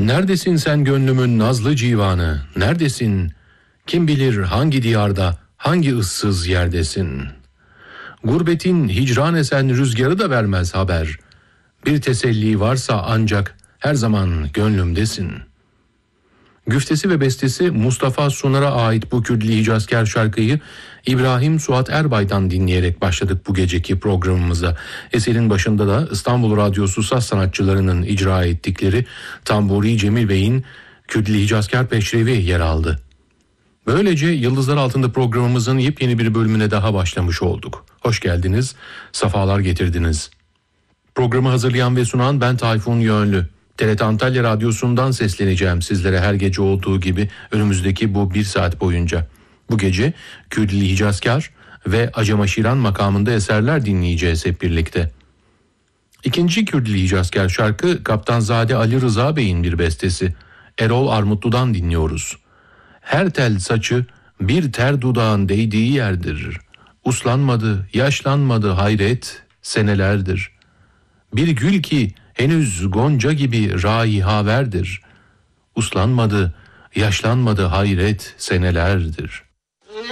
Neredesin sen gönlümün nazlı civanı, neredesin? Kim bilir hangi diyarda, hangi ıssız yerdesin? Gurbetin hicran esen rüzgarı da vermez haber. Bir teselli varsa ancak her zaman gönlümdesin. Güftesi ve bestesi Mustafa Sunar'a ait bu Kürdili Hicazkar şarkıyı İbrahim Suat Erbay'dan dinleyerek başladık bu geceki programımıza. Eserin başında da İstanbul Radyosu saz sanatçılarının icra ettikleri Tamburi Cemil Bey'in Kürdili Hicazkar Peşrevi yer aldı. Böylece Yıldızlar Altında programımızın yepyeni bir bölümüne daha başlamış olduk. Hoş geldiniz, safalar getirdiniz. Programı hazırlayan ve sunan ben Tayfun Yönlü. TRT Antalya Radyosu'ndan sesleneceğim sizlere her gece olduğu gibi önümüzdeki bu bir saat boyunca. Bu gece Kürdili Hicazkar ve Acemaşiran makamında eserler dinleyeceğiz hep birlikte. İkinci Kürdili Hicazkar şarkı Kaptanzade Ali Rıza Bey'in bir bestesi. Erol Armutlu'dan dinliyoruz. Her tel saçı bir ter dudağın değdiği yerdir. Uslanmadı, yaşlanmadı hayret senelerdir. Bir gül ki henüz gonca gibi raihaverdir. Uslanmadı, yaşlanmadı hayret senelerdir.